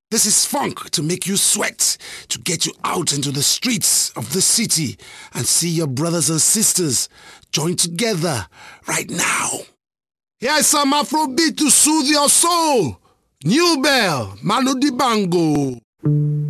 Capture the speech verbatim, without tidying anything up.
This is funk to make you sweat, to get you out into the streets of the city and see your brothers and sisters join together right now. Here's some Afrobeat to soothe your soul. New Bell, Manu Dibango.